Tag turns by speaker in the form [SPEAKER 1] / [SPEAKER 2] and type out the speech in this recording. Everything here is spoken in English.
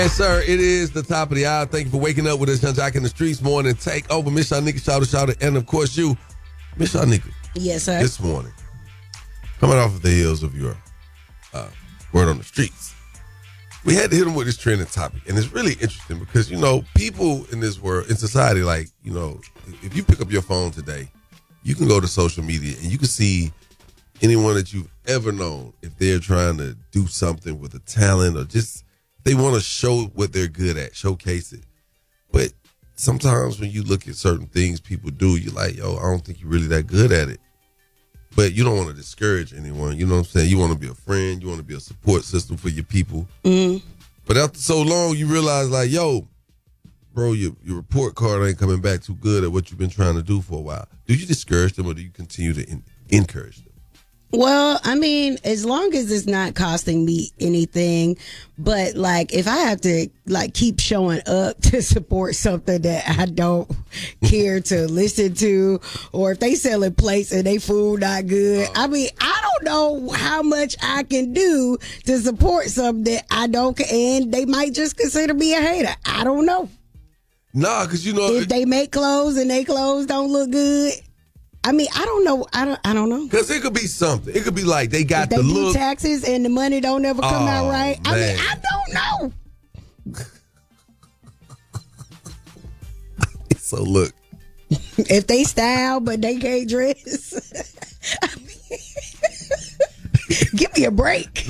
[SPEAKER 1] Yes, sir. It is the top of the hour. Thank you for waking up with us, Young Jock in the Streets morning. Take over, Miss Shanika, shout out, and of course you, Miss Shanika.
[SPEAKER 2] Yes, sir.
[SPEAKER 1] This morning, coming off of the heels of your word on the streets, we had to hit him with this trending topic, and it's really interesting because people in this world, in society, like if you pick up your phone today, you can go to social media and you can see anyone that you've ever known if they're trying to do something with a talent or just they want to show what they're good at, showcase it. But sometimes when you look at certain things people do, you're like, yo, I don't think you're really that good at it. But you don't want to discourage anyone. You know what I'm saying? You want to be a friend. You want to be a support system for your people.
[SPEAKER 2] Mm-hmm.
[SPEAKER 1] But after so long, you realize like, yo, bro, your report card ain't coming back too good at what you've been trying to do for a while. Do you discourage them or do you continue to encourage them?
[SPEAKER 2] Well, I mean, as long as it's not costing me anything, but like if I have to like keep showing up to support something that I don't care to listen to, or if they selling plates and they food not good, I mean, I don't know how much I can do to support something that I don't, and they might just consider me a hater. I don't know.
[SPEAKER 1] Nah, because
[SPEAKER 2] if they make clothes and they clothes don't look good. I mean, I don't know. I don't know.
[SPEAKER 1] Because it could be something. It could be like they got
[SPEAKER 2] if they
[SPEAKER 1] the
[SPEAKER 2] do
[SPEAKER 1] look.
[SPEAKER 2] taxes and the money don't ever come out right.
[SPEAKER 1] Man.
[SPEAKER 2] I mean, I don't know.
[SPEAKER 1] So look.
[SPEAKER 2] If they style but they can't dress, I mean, give me a break.